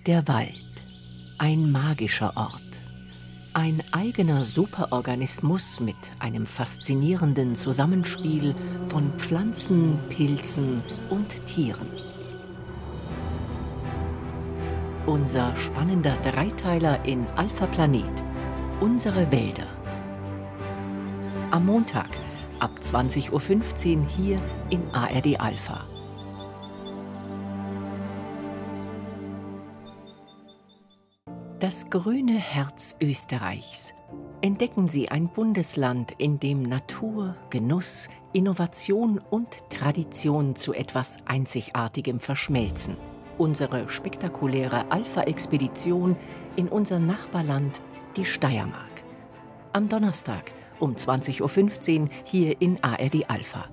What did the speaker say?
Der Wald. Ein magischer Ort. Ein eigener Superorganismus mit einem faszinierenden Zusammenspiel von Pflanzen, Pilzen und Tieren. Unser spannender Dreiteiler in Alpha Planet. Unsere Wälder. Am Montag ab 20:15 Uhr hier in ARD Alpha. Das grüne Herz Österreichs. Entdecken Sie ein Bundesland, in dem Natur, Genuss, Innovation und Tradition zu etwas Einzigartigem verschmelzen. Unsere spektakuläre Alpha-Expedition in unser Nachbarland, die Steiermark. Am Donnerstag um 20:15 Uhr hier in ARD Alpha.